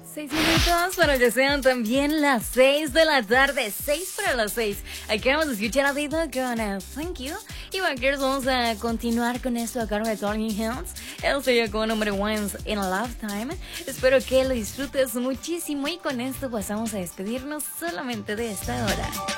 6 minutos para que sean también las 6 de la tarde, 6 para las 6. Acabamos de escuchar a Dido con Thank You. Y vaqueros, vamos a continuar con esto a cargo de Tony Hills. Él se llegó número 1 in a Lifetime. Espero que lo disfrutes muchísimo y con esto pasamos a despedirnos solamente de esta hora.